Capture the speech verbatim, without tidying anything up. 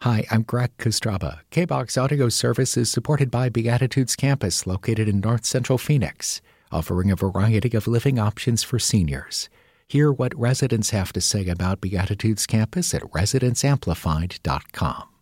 Hi, I'm Greg Kostraba. K-BOX Audio Service is supported by Beatitudes Campus, located in North Central Phoenix, offering a variety of living options for seniors. Hear what residents have to say about Beatitudes Campus at residents amplified dot com.